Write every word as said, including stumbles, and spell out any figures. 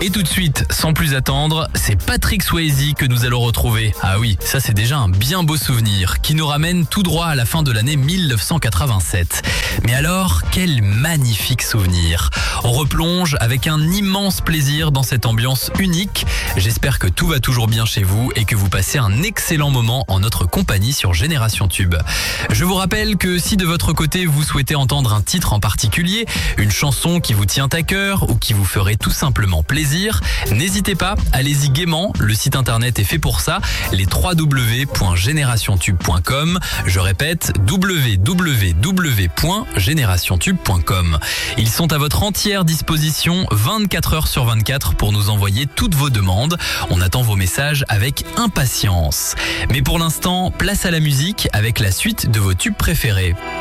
Et tout de suite, sans plus attendre, c'est Patrick Swayze que nous allons retrouver. Ah oui, ça c'est déjà un bien beau souvenir, qui nous ramène tout droit à la fin de l'année mille neuf cent quatre-vingt-sept. Mais alors, quel magnifique souvenir! On replonge avec un immense plaisir dans cette ambiance unique. J'espère que tout va toujours bien chez vous et que vous passez un excellent moment en notre compagnie sur Génération Tube. Je vous rappelle que si de votre côté vous souhaitez entendre un titre en particulier, une chanson qui vous tient à cœur ou qui vous ferait tout simplement plaisir, n'hésitez pas, allez-y gaiement, le site internet est fait pour ça, les w w w point génération tube point com. Je répète, w w w point génération tube point com. Ils sont à votre entière disposition vingt-quatre heures sur vingt-quatre pour nous envoyer toutes vos demandes. On attend vos messages avec impatience. Mais pour l'instant, place à la musique avec la suite de vos tubes préférés.